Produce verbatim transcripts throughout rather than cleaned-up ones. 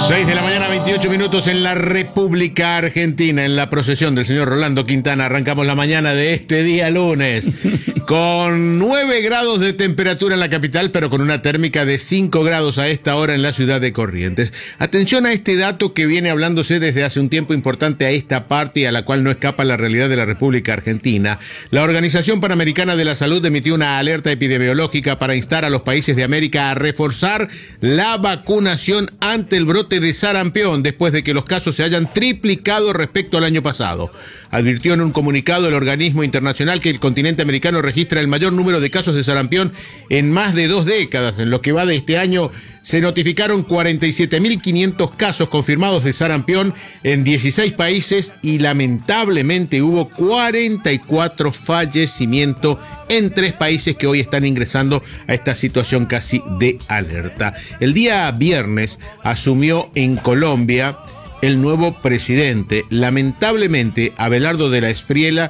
seis de la mañana, veintiocho minutos en la República Argentina. En la procesión del señor Rolando Quintana arrancamos la mañana de este día lunes con nueve grados de temperatura en la capital, pero con una térmica de cinco grados a esta hora en la ciudad de Corrientes. Atención a este dato que viene hablándose desde hace un tiempo importante a esta parte y a la cual no escapa la realidad de la República Argentina. La Organización Panamericana de la Salud emitió una alerta epidemiológica para instar a los países de América a reforzar la vacunación ante el brote de sarampión después de que los casos se hayan triplicado respecto al año pasado. Advirtió en un comunicado el organismo internacional que el continente americano registra el mayor número de casos de sarampión en más de dos décadas. En lo que va de este año se notificaron cuarenta y siete mil quinientos casos confirmados de sarampión en dieciséis países y lamentablemente hubo cuarenta y cuatro fallecimientos en tres países que hoy están ingresando a esta situación casi de alerta. El día viernes asumió en Colombia el nuevo presidente. Lamentablemente, Abelardo de la Espriella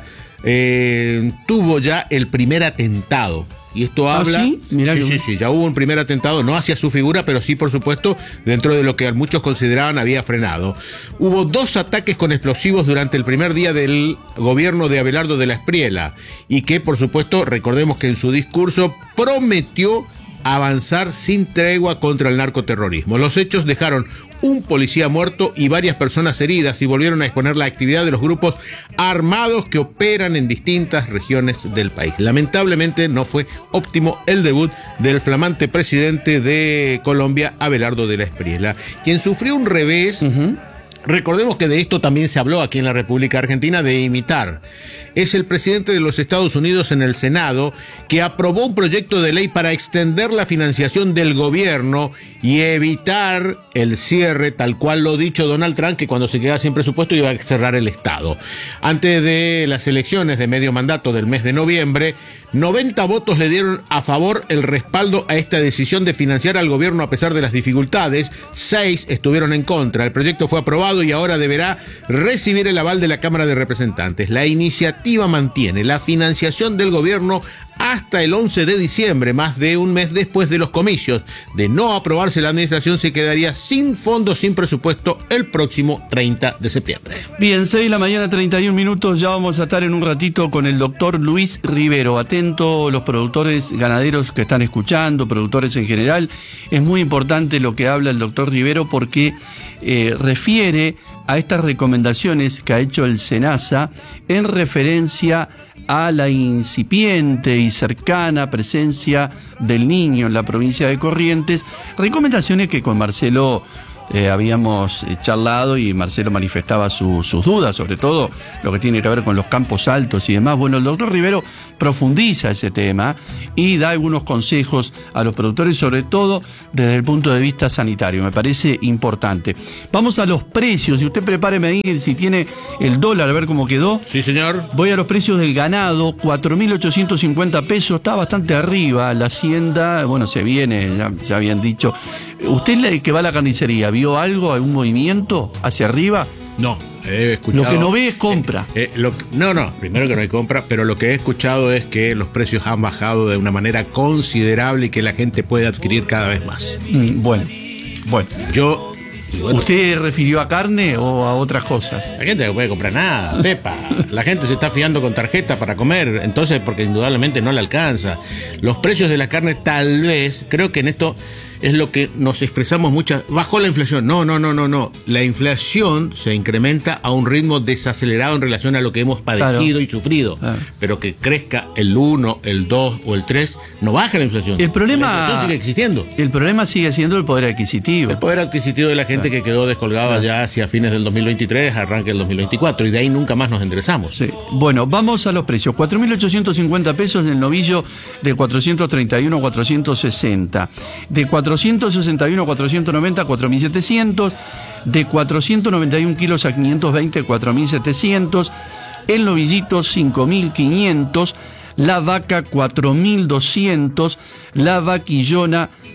eh, tuvo ya el primer atentado. Y esto habla... ¿Ah, sí? Mirá sí, que... sí, sí, ya hubo un primer atentado, no hacia su figura, pero sí, por supuesto, dentro de lo que muchos consideraban había frenado. Hubo dos ataques con explosivos durante el primer día del gobierno de Abelardo de la Espriella, y que, por supuesto, recordemos que en su discurso prometió avanzar sin tregua contra el narcoterrorismo. Los hechos dejaron un policía muerto y varias personas heridas y volvieron a exponer la actividad de los grupos armados que operan en distintas regiones del país. Lamentablemente no fue óptimo el debut del flamante presidente de Colombia, Abelardo de la Espriella, quien sufrió un revés. Uh-huh. Recordemos que de esto también se habló aquí en la República Argentina, de imitar. Es el presidente de los Estados Unidos en el Senado que aprobó un proyecto de ley para extender la financiación del gobierno y evitar el cierre, tal cual lo dicho Donald Trump, que cuando se quedaba sin presupuesto iba a cerrar el Estado. Antes de las elecciones de medio mandato del mes de noviembre, noventa votos le dieron a favor el respaldo a esta decisión de financiar al gobierno a pesar de las dificultades. Seis estuvieron en contra. El proyecto fue aprobado y ahora deberá recibir el aval de la Cámara de Representantes. La iniciativa mantiene la financiación del gobierno hasta el once de diciembre, más de un mes después de los comicios. De no aprobarse, la administración se quedaría sin fondos, sin presupuesto el próximo treinta de septiembre. Bien, seis de la mañana, treinta y un minutos, ya vamos a estar en un ratito con el doctor Luis Rivero. Atento los productores ganaderos que están escuchando, productores en general. Es muy importante lo que habla el doctor Rivero porque eh, refiere a estas recomendaciones que ha hecho el SENASA en referencia a la incipiente y cercana presencia del niño en la provincia de Corrientes, recomendaciones que con Marcelo eh, habíamos charlado y Marcelo manifestaba su, sus dudas, sobre todo lo que tiene que ver con los campos altos y demás. Bueno, el doctor Rivero profundiza ese tema y da algunos consejos a los productores, sobre todo desde el punto de vista sanitario. Me parece importante. Vamos a los precios, y usted prepáreme ahí si tiene el dólar, a ver cómo quedó. Sí, señor. Voy a los precios del ganado, cuatro mil ochocientos cincuenta pesos, está bastante arriba. La hacienda, bueno, se viene, ya, ya habían dicho. ¿Usted que va a la carnicería, vio algo, algún movimiento hacia arriba? No, he escuchado... Lo que no ve es compra. Eh, eh, lo, no, no, primero que no hay compra, pero lo que he escuchado es que los precios han bajado de una manera considerable y que la gente puede adquirir cada vez más. Mm, bueno, bueno. Yo... Bueno, ¿usted refirió a carne o a otras cosas? La gente no puede comprar nada, Pepa. La gente se está fiando con tarjeta para comer, entonces porque indudablemente no le alcanza. Los precios de la carne tal vez, creo que en esto es lo que nos expresamos muchas. Bajó la inflación. No, no, no, no, no. La inflación se incrementa a un ritmo desacelerado en relación a lo que hemos padecido, claro, y sufrido. Claro. Pero que crezca el uno, el dos o el tres, no baja la inflación. El problema, la inflación sigue existiendo. El problema sigue siendo el poder adquisitivo. El poder adquisitivo de la gente, claro, que quedó descolgada, claro, ya hacia fines del dos mil veintitrés, arranque el dos mil veinticuatro, y de ahí nunca más nos enderezamos. Sí. Bueno, vamos a los precios. cuatro mil ochocientos cincuenta pesos en el novillo de cuatrocientos treinta y uno a cuatrocientos sesenta. De cuatrocientos sesenta y uno a cuatrocientos noventa, cuatro mil setecientos. De cuatrocientos noventa y un kilos a quinientos veinte, cuatro mil setecientos. El novillito, cinco mil quinientos. La vaca, cuatro mil doscientos. La vaquillona,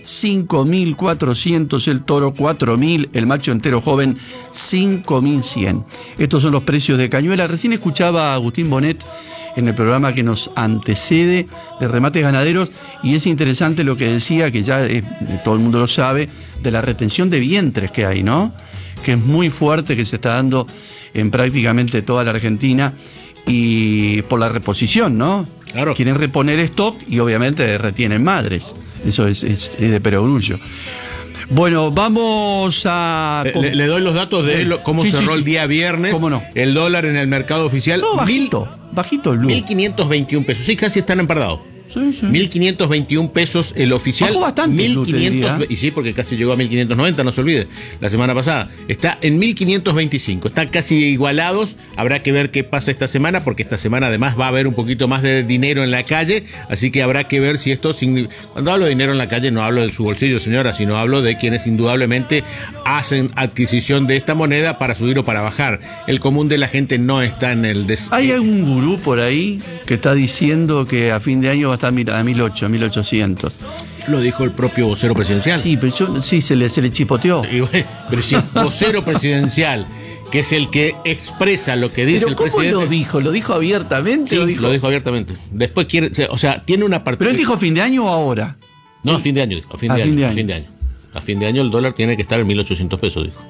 cinco mil cuatrocientos, el toro cuatro mil, el macho entero joven cinco mil cien. Estos son los precios de cañuela. Recién escuchaba a Agustín Bonet en el programa que nos antecede de Remates Ganaderos, y es interesante lo que decía, que ya eh, todo el mundo lo sabe, de la retención de vientres que hay, ¿no? Que es muy fuerte, que se está dando en prácticamente toda la Argentina, y por la reposición, ¿no? Claro. Quieren reponer stock y obviamente retienen madres. Eso es, es, es de perogrullo. Bueno, vamos a... Le, le doy los datos de lo, cómo sí, cerró sí, el sí. día viernes. ¿Cómo no? El dólar en el mercado oficial. No, bajito, mil, bajito el Lu. mil quinientos veintiún pesos. Sí, casi están empardados. Sí, sí. mil quinientos veintiún pesos el oficial. Bajó bastante, mil quinientos, Lu, y sí, porque casi llegó a mil quinientos noventa, no se olvide, la semana pasada. Está en mil quinientos veinticinco, están casi igualados. Habrá que ver qué pasa esta semana, porque esta semana además va a haber un poquito más de dinero en la calle, así que habrá que ver si esto... Cuando hablo de dinero en la calle no hablo de su bolsillo, señora, sino hablo de quienes indudablemente hacen adquisición de esta moneda para subir o para bajar. El común de la gente no está en el... Des... ¿Hay algún gurú por ahí que está diciendo que a fin de año va a estar a mil ocho, mil ochocientos? Lo dijo el propio vocero presidencial. Sí, pero yo, sí, se le, se le chipoteó. Y bueno, pero si vocero presidencial, que es el que expresa lo que dice ¿Pero el cómo presidente. lo dijo? ¿Lo dijo abiertamente? Sí, ¿Lo dijo? lo dijo abiertamente. Después quiere, o sea, tiene una parte. ¿Pero él dijo fin de año o ahora? No, a fin de año, dijo. A fin A de fin año. de A año. fin de año. A fin de año el dólar tiene que estar en mil ochocientos pesos, dijo.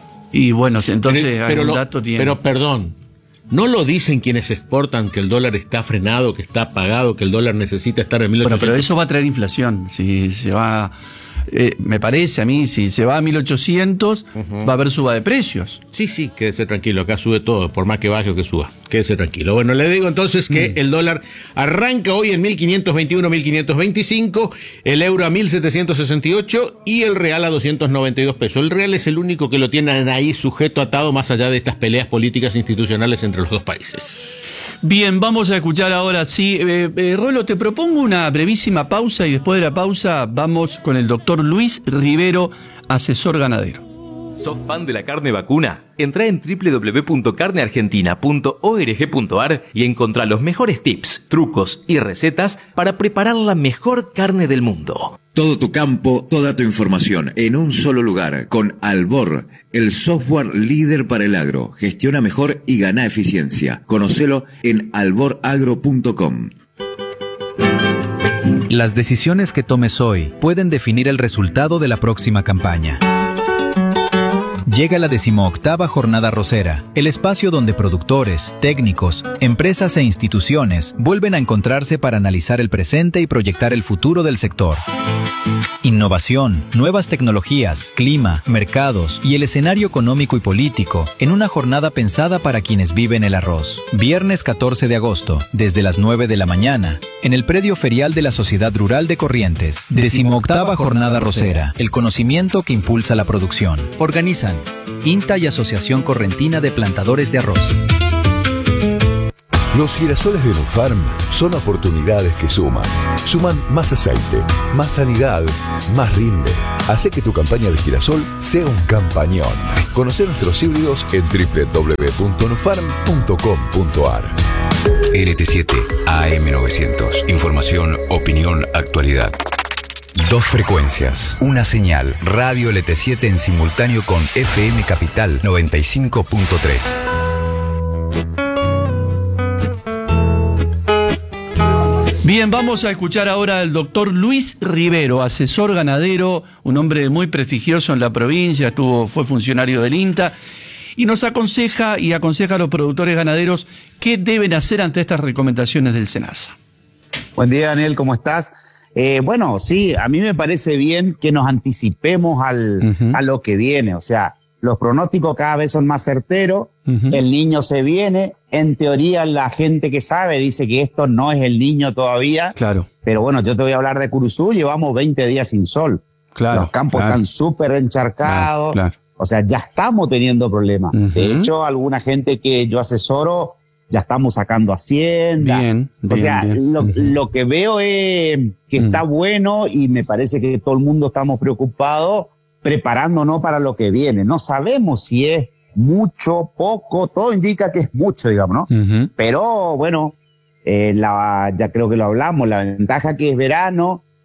Y bueno, entonces pero, pero, algún lo- dato tiene. pero perdón, ¿no lo dicen quienes exportan que el dólar está frenado, que está apagado, que el dólar necesita estar en mil Bueno, ochocientos? pero eso va a traer inflación. Si se va, eh, me parece a mí, si se va a mil ochocientos, uh-huh. va a haber suba de precios. Sí, sí, quédese tranquilo, acá sube todo, por más que baje o que suba, quédese tranquilo. Bueno, le digo entonces que mm. el dólar arranca hoy en mil quinientos veintiuno, mil quinientos veinticinco, el euro a mil setecientos sesenta y ocho y el real a doscientos noventa y dos pesos. El real es el único que lo tienen ahí sujeto, atado, más allá de estas peleas políticas institucionales entre los dos países. Bien, vamos a escuchar ahora, sí. Eh, eh, Rolo, te propongo una brevísima pausa y después de la pausa vamos con el doctor Luis Rivero, asesor ganadero. ¿Sos fan de la carne vacuna? Entrá en doble u doble u doble u punto carne argentina punto org punto ar y encontrá los mejores tips, trucos y recetas para preparar la mejor carne del mundo. Todo tu campo, toda tu información en un solo lugar con Albor, el software líder para el agro. Gestiona mejor y gana eficiencia. Conocelo en albor agro punto com. Las decisiones que tomes hoy pueden definir el resultado de la próxima campaña. Llega la decimoctava Jornada Arrocera, el espacio donde productores, técnicos, empresas e instituciones vuelven a encontrarse para analizar el presente y proyectar el futuro del sector. Innovación, nuevas tecnologías, clima, mercados y el escenario económico y político en una jornada pensada para quienes viven el arroz. Viernes catorce de agosto, desde las nueve de la mañana, en el predio ferial de la Sociedad Rural de Corrientes. Decimoctava Jornada Arrocera, el conocimiento que impulsa la producción. Organizan INTA y Asociación Correntina de Plantadores de Arroz. Los girasoles de Nufarm son oportunidades que suman. Suman más aceite, más sanidad, más rinde. Hace que tu campaña de girasol sea un campañón. Conoce nuestros híbridos en doble u doble u doble u punto nufarm punto com punto ar. L T siete A M novecientos. Información, opinión, actualidad. Dos frecuencias, una señal. Radio L T siete en simultáneo con F M Capital noventa y cinco punto tres. Bien, vamos a escuchar ahora al doctor Luis Rivero, asesor ganadero, un hombre muy prestigioso en la provincia, estuvo, fue funcionario del INTA, y nos aconseja y aconseja a los productores ganaderos qué deben hacer ante estas recomendaciones del SENASA. Buen día, Daniel, ¿cómo estás? Eh, bueno, sí, a mí me parece bien que nos anticipemos al, uh-huh. a lo que viene, o sea, los pronósticos cada vez son más certeros, uh-huh. el niño se viene, en teoría la gente que sabe dice que esto no es el niño todavía, claro. Pero bueno, yo te voy a hablar de Curuzú, llevamos veinte días sin sol, claro, los campos claro. están súper encharcados, claro, claro. O sea, ya estamos teniendo problemas, uh-huh. De hecho, alguna gente que yo asesoro, ya estamos sacando hacienda, bien, bien, o sea, bien. Lo, Uh-huh. lo que veo es que uh-huh. está bueno y me parece que todo el mundo estamos preocupados, preparándonos para lo que viene. No sabemos si es mucho, poco, todo indica que es mucho, digamos, ¿no? Uh-huh. Pero bueno, eh, la, ya creo que lo hablamos, la ventaja que es verano,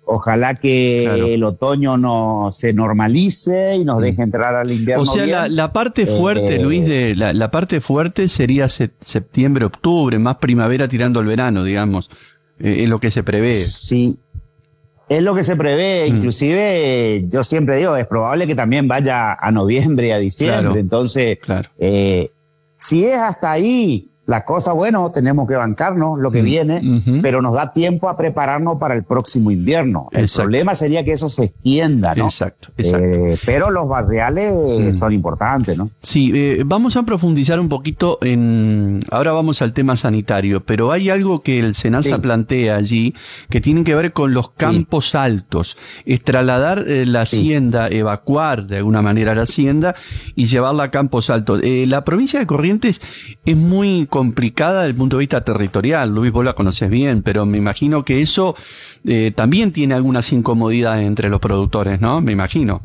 Ojalá que claro. el otoño no se normalice y nos deje entrar al invierno. O sea, bien. La, la parte fuerte, eh, Luis, de la, la parte fuerte sería se, septiembre, octubre, más primavera tirando el verano, digamos. Eh, es lo que se prevé. Sí, es lo que se prevé. Mm. Inclusive, yo siempre digo, es probable que también vaya a noviembre y a diciembre. Claro. Entonces, claro. Eh, si es hasta ahí la cosa, bueno, tenemos que bancarnos lo que mm. viene, uh-huh. pero nos da tiempo a prepararnos para el próximo invierno. El exacto. problema sería que eso se extienda, ¿no? Exacto, exacto. Eh, pero los barriales mm. son importantes, ¿no? Sí, eh, vamos a profundizar un poquito en... Ahora vamos al tema sanitario, pero hay algo que el SENASA sí. plantea allí que tiene que ver con los campos sí. altos. Es trasladar eh, la sí. hacienda, evacuar de alguna manera la hacienda y llevarla a campos altos. Eh, la provincia de Corrientes es muy complicada desde el punto de vista territorial. Luis, vos la conocés bien, pero me imagino que eso eh, también tiene algunas incomodidades entre los productores, ¿no? Me imagino.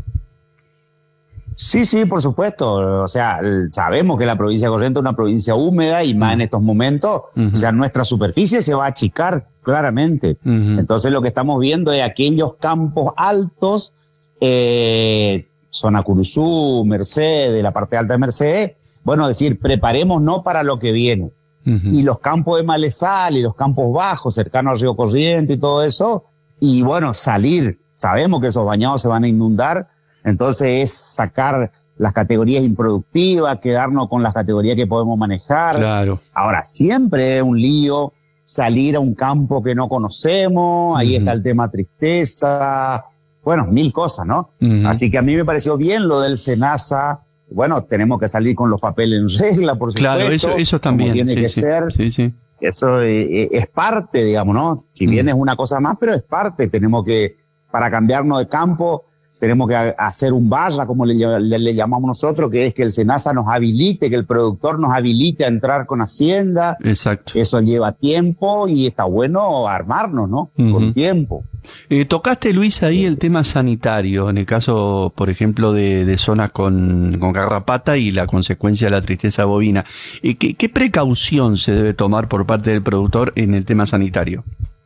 Sí, sí, por supuesto. O sea, sabemos que la provincia de Corrientes es una provincia húmeda y más mm. en estos momentos, uh-huh. o sea, nuestra superficie se va a achicar claramente. Uh-huh. Entonces lo que estamos viendo es aquellos campos altos, eh, zona Curuzú, Mercedes, la parte alta de Mercedes, bueno, decir, preparémonos para lo que viene. Uh-huh. Y los campos de malezal y los campos bajos, cercanos al río Corriente y todo eso, y bueno, salir. Sabemos que esos bañados se van a inundar, entonces es sacar las categorías improductivas, quedarnos con las categorías que podemos manejar. Claro. Ahora, siempre es un lío salir a un campo que no conocemos, ahí uh-huh. está el tema tristeza, bueno, mil cosas, ¿no? Uh-huh. Así que a mí me pareció bien lo del SENASA. Bueno, tenemos que salir con los papeles en regla, por supuesto. Claro, eso, eso también. Como tiene sí, que sí, ser. Sí, sí. Eso es, es parte, digamos, ¿no? Si bien mm. es una cosa más, pero es parte. Tenemos que, para cambiarnos de campo, tenemos que hacer un barra, como le, le, le llamamos nosotros, que es que el SENASA nos habilite, que el productor nos habilite a entrar con Hacienda. Exacto. Eso lleva tiempo y está bueno armarnos, ¿no? Uh-huh. Con tiempo. Eh, tocaste, Luis, ahí el tema sanitario, en el caso, por ejemplo, de, de zonas con, con garrapata y la consecuencia de la tristeza bovina. Eh, ¿qué, ¿Qué precaución se debe tomar por parte del productor en el tema sanitario?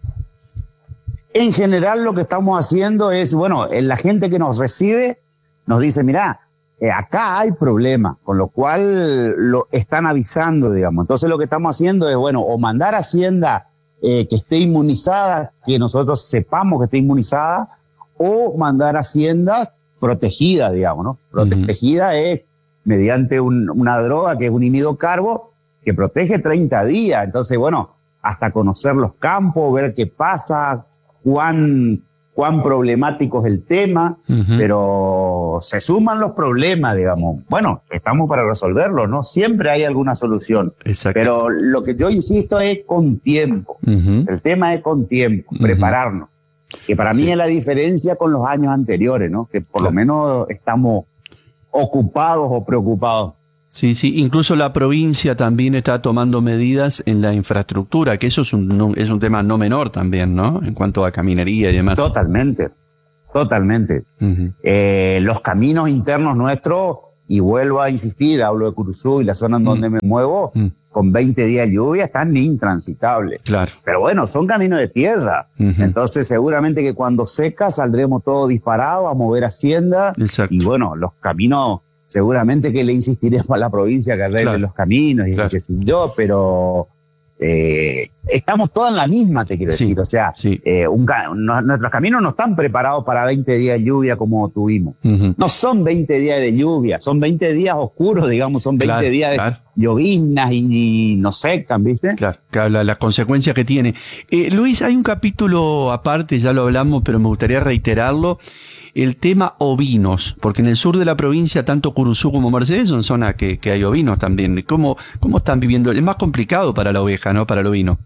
En general lo que estamos haciendo es, bueno, la gente que nos recibe nos dice, mirá, eh, acá hay problema, con lo cual lo están avisando, digamos. Entonces lo que estamos haciendo es, bueno, o mandar a Hacienda eh, que esté inmunizada, que nosotros sepamos que esté inmunizada, o mandar a Hacienda protegida, digamos, ¿no? Protegida uh-huh. es mediante un, una droga que es un imidocarbo que protege treinta días. Entonces, bueno, hasta conocer los campos, ver qué pasa, cuán, cuán problemático es el tema, uh-huh. pero se suman los problemas, digamos. Bueno, estamos para resolverlo, ¿no? Siempre hay alguna solución. Exacto. Pero lo que yo insisto es con tiempo. Uh-huh. El tema es con tiempo, uh-huh. prepararnos. Que para sí. mí es la diferencia con los años anteriores, ¿no? Que por claro. lo menos estamos ocupados o preocupados. Sí, sí, incluso la provincia también está tomando medidas en la infraestructura, que eso es un, es un tema no menor también, ¿no? En cuanto a caminería y demás. Totalmente, totalmente. Uh-huh. Eh, los caminos internos nuestros, y vuelvo a insistir, hablo de Curuzú y la zona en donde uh-huh. me muevo, uh-huh. con veinte días de lluvia están intransitables. Claro. Pero bueno, son caminos de tierra. Uh-huh. Entonces seguramente que cuando seca saldremos todos disparados a mover hacienda. Exacto. Y bueno, los caminos... Seguramente que le insistiremos a la provincia que arregle claro, los caminos y claro. qué sé yo, pero eh, estamos todas en la misma, te quiero sí, decir. O sea, sí. eh, un, no, nuestros caminos no están preparados para veinte días de lluvia como tuvimos. Uh-huh. No son veinte días de lluvia, son veinte días oscuros, digamos, son veinte claro, días claro. de lloviznas y, y no secan, ¿viste? Claro, claro la, la consecuencia que tiene. Eh, Luis, hay un capítulo aparte, ya lo hablamos, pero me gustaría reiterarlo. El tema ovinos, porque en el sur de la provincia, tanto Curuzú como Mercedes son zonas que, que hay ovinos también. ¿Cómo, ¿Cómo están viviendo? Es más complicado para la oveja, ¿no? Para el ovino.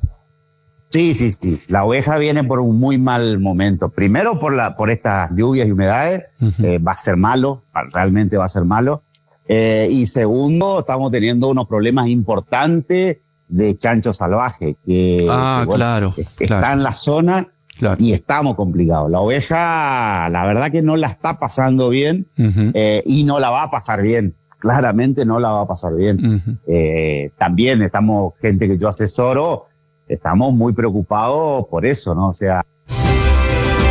Sí, sí, sí. La oveja viene por un muy mal momento. Primero por la por estas lluvias y humedades, uh-huh. eh, va a ser malo, realmente va a ser malo. Eh, y segundo, estamos teniendo unos problemas importantes de chancho salvaje, que, ah, que, bueno, claro, que, que claro. está en la zona. Claro. Y estamos complicados. La oveja, la verdad que no la está pasando bien uh-huh. eh, y no la va a pasar bien. Claramente no la va a pasar bien. Uh-huh. Eh, también estamos, gente que yo asesoro, estamos muy preocupados por eso, ¿no? O sea...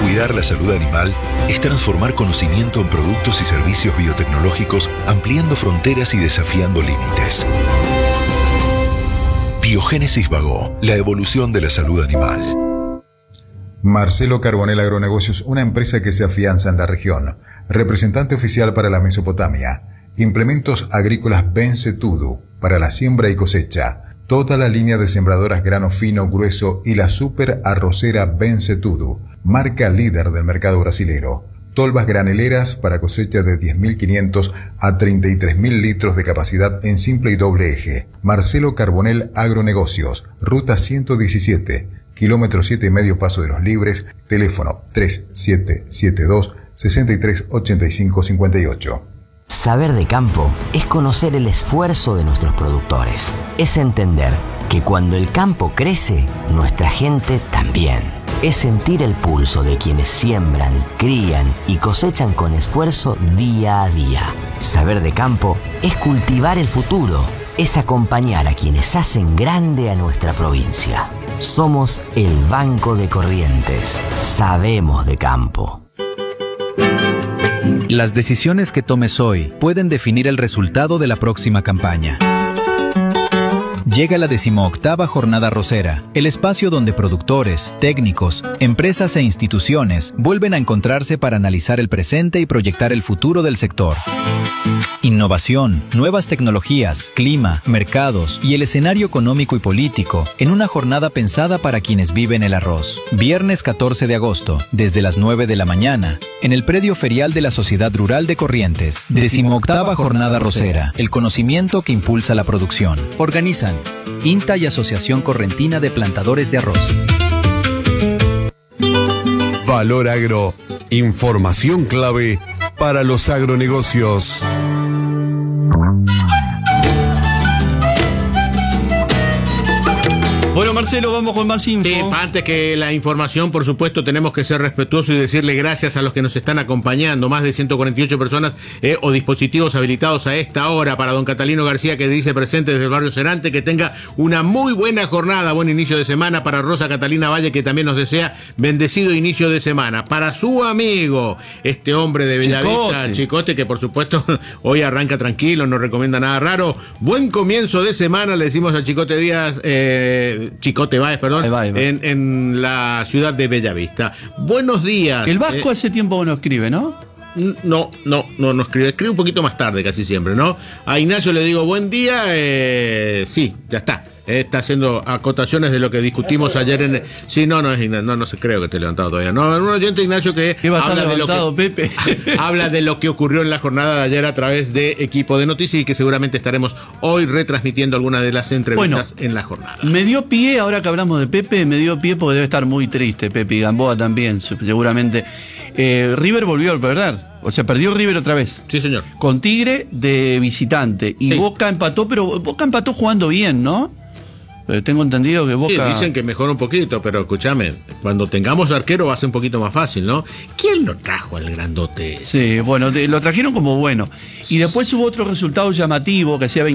Cuidar la salud animal es transformar conocimiento en productos y servicios biotecnológicos, ampliando fronteras y desafiando límites. Biogénesis Bagó, la evolución de la salud animal. Marcelo Carbonell Agronegocios, una empresa que se afianza en la región. Representante oficial para la Mesopotamia. Implementos agrícolas Bencetudo para la siembra y cosecha. Toda la línea de sembradoras grano fino, grueso y la super arrocera Bencetudo, marca líder del mercado brasilero. Tolvas graneleras para cosecha de diez mil quinientos a treinta y tres mil litros de capacidad en simple y doble eje. Marcelo Carbonell Agronegocios, ruta ciento diecisiete, kilómetro siete y medio Paso de los Libres, teléfono tres siete siete dos, seis tres ocho cinco cinco ocho. Saber de campo es conocer el esfuerzo de nuestros productores. Es entender que cuando el campo crece, nuestra gente también. Es sentir el pulso de quienes siembran, crían y cosechan con esfuerzo día a día. Saber de campo es cultivar el futuro. Es acompañar a quienes hacen grande a nuestra provincia. Somos el Banco de Corrientes. Sabemos de campo. Las decisiones que tomes hoy pueden definir el resultado de la próxima campaña. Llega la decimoctava Jornada Arrocera, el espacio donde productores, técnicos, empresas e instituciones vuelven a encontrarse para analizar el presente y proyectar el futuro del sector. Innovación, nuevas tecnologías, clima, mercados y el escenario económico y político en una jornada pensada para quienes viven el arroz. Viernes catorce de agosto, desde las nueve de la mañana, en el predio ferial de la Sociedad Rural de Corrientes. Decimoctava Jornada Arrocera, el conocimiento que impulsa la producción. Organizan INTA y Asociación Correntina de Plantadores de Arroz. Valor Agro, información clave para los agronegocios. Bueno, Marcelo, vamos con más info. Sí, antes que la información, por supuesto, tenemos que ser respetuosos y decirle gracias a los que nos están acompañando. Más de ciento cuarenta y ocho personas eh, o dispositivos habilitados a esta hora. Para don Catalino García, que dice presente desde el barrio Cerante, que tenga una muy buena jornada, buen inicio de semana. Para Rosa Catalina Valle, que también nos desea bendecido inicio de semana. Para su amigo, este hombre de Bellavista, Chicote, Chicote que por supuesto hoy arranca tranquilo, no recomienda nada raro. Buen comienzo de semana, le decimos a Chicote Díaz... Eh, Chicote Báez, perdón, ahí va, ahí va. En, en la ciudad de Bellavista. Buenos días. El Vasco eh, hace tiempo no escribe, ¿no? No, no, no, no escribe. Escribe un poquito más tarde casi siempre, ¿no? A Ignacio le digo buen día. Eh, sí, ya está. Está haciendo acotaciones de lo que discutimos ayer en... Sí, no, no es Ignacio, no, no sé, creo que te he levantado todavía. No, un oyente Ignacio que habla de, lo que, Pepe? habla de lo que ocurrió en la jornada de ayer a través de Equipo de Noticias y que seguramente estaremos hoy retransmitiendo algunas de las entrevistas bueno, en la jornada. Me dio pie, ahora que hablamos de Pepe, me dio pie porque debe estar muy triste, Pepe, y Gamboa también, seguramente. Eh, River volvió a perder. O sea, perdió River otra vez. Sí, señor. Con Tigre de visitante. Y sí. Boca empató, pero Boca empató jugando bien, ¿no? Tengo entendido que Boca... Sí, dicen que mejora un poquito, pero escúchame, cuando tengamos arquero va a ser un poquito más fácil, ¿no? ¿Quién lo trajo al grandote ese? Sí, bueno, lo trajeron como bueno. Y después hubo otro resultado llamativo que hacía